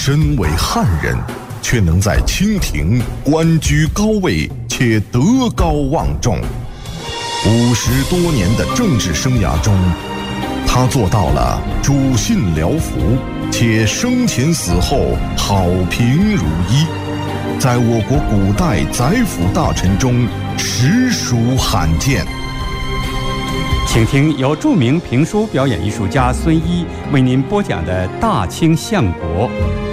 身为汉人，却能在清廷官居高位且德高望重。50多年的政治生涯中，他做到了主信僚服，且生前死后好评如一，在我国古代宰辅大臣中实属罕见。 请听由著名评书表演艺术家孙一为您播讲的《大清相国》。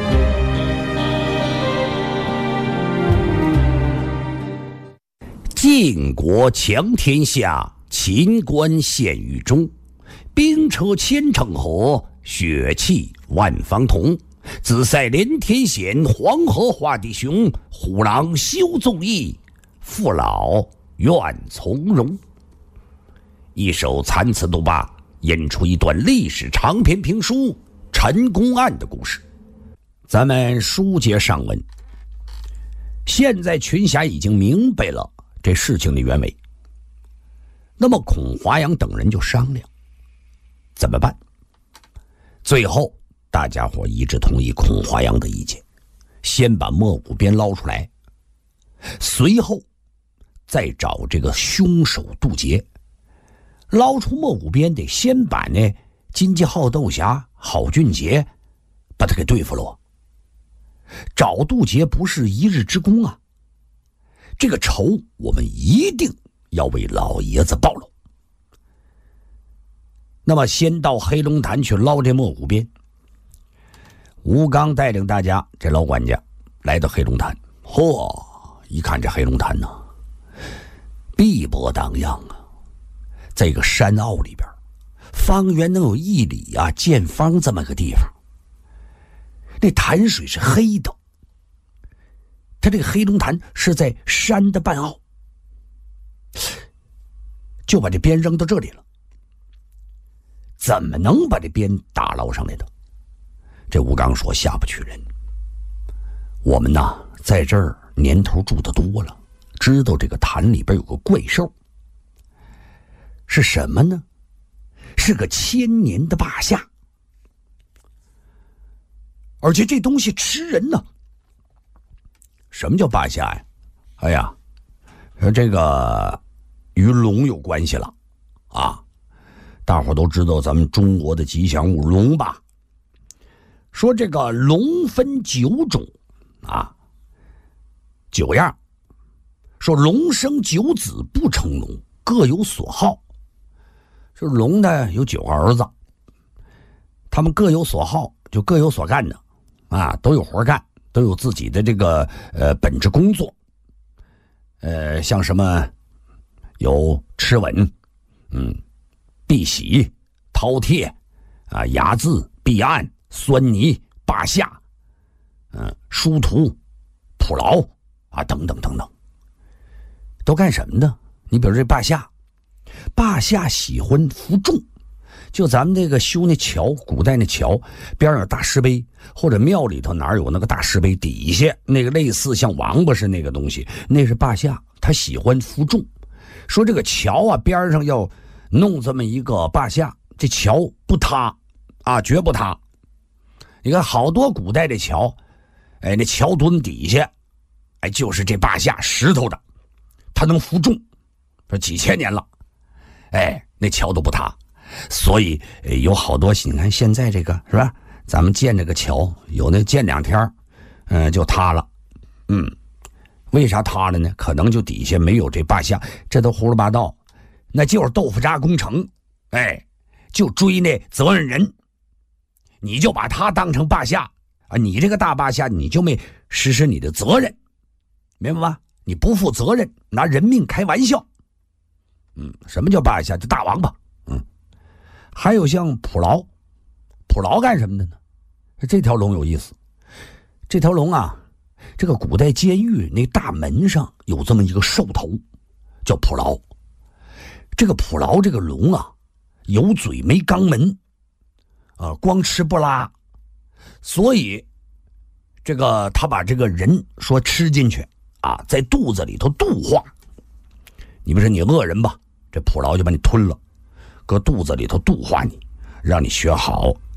晋国强天下，秦关陷于中。兵车千乘河，血气万方同。紫塞连天险，黄河化地雄。虎狼休纵义，父老愿从容。一首残词都罢，引出一段历史长篇评书《陈宫案》的故事。咱们书接上文，现在群侠已经明白了这事情的原委，那么孔华阳等人就商量怎么办。最后大家伙一致同意孔华阳的意见，先把莫古边捞出来，随后再找这个凶手杜杰。捞出莫古边得先把那金鸡号斗侠郝俊杰把他给对付了。找杜杰不是一日之功啊，这个仇我们一定要为老爷子报了。那么先到黑龙潭去捞这莫古边。吴刚带领大家，这老管家来到黑龙潭，一看这黑龙潭呢，碧波荡漾啊，在一个山坳里边，方圆能有1里啊，见方这么个地方。那潭水是黑的，它这个黑龙潭是在山的半凹，就把这鞭扔到这里了。怎么能把这鞭打捞上来的？这吴刚说下不去人。我们呐，在这儿年头住的多了，知道这个潭里边有个怪兽。是什么呢？是个1000年的霸下，而且这东西吃人呢。什么叫霸下呀？哎呀，和这个与龙有关系了啊！大伙都知道咱们中国的吉祥物龙吧？说这个龙分9种啊，9样。说龙生9子，不成龙，各有所好。这龙呢有9个儿子，他们各有所好，就各有所干的啊，都有活干，都有自己的这个本职工作。像什么有吃稳，碧玺、饕餮啊、牙眦、避案、酸泥、霸下、殊途、捕捞啊等等等等，都干什么呢？你比如这霸下。霸下喜欢服众，就咱们这个修那桥，古代那桥边上有大石碑，或者庙里头哪儿有那个大石碑，底下那个类似像王八似那个东西，那是霸下，他喜欢服众。说这个桥啊边上要弄这么一个霸下，这桥不塌啊，绝不塌。你看好多古代的桥，那桥墩底下就是这霸下石头的，它能服众，说几千年了，那桥都不塌。所以有好多，你看现在这个是吧，咱们建这个桥，有那建2天就塌了。为啥塌了呢？可能就底下没有这霸下，这都胡说八道，那就是豆腐渣工程。就追那责任人，你就把他当成霸下啊，你这个大霸下你就没实施你的责任，明白吧？你不负责任，拿人命开玩笑。什么叫霸下？就大王八。还有像捕捞，捕捞干什么的呢？这条龙有意思，这条龙啊，这个古代监狱那大门上有这么一个兽头，叫捕捞。这个捕捞这个龙啊，有嘴没肛门，光吃不拉，所以这个他把这个人说吃进去啊，在肚子里头度化。你比如说你恶人吧，这捕捞就把你吞了，搁肚子里头度化你，让你学好